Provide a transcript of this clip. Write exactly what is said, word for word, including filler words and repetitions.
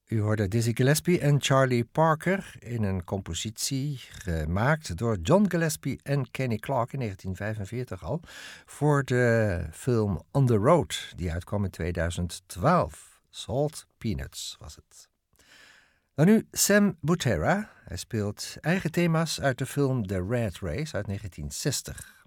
U hoorde Dizzy Gillespie en Charlie Parker in een compositie gemaakt door John Gillespie en Kenny Clarke in negentien vijfenveertig al voor de film On the Road, die uitkwam in tweeduizend twaalf. Salt Peanuts was het. Dan nu Sam Butera. Hij speelt eigen thema's uit de film The Rat Race uit negentien zestig.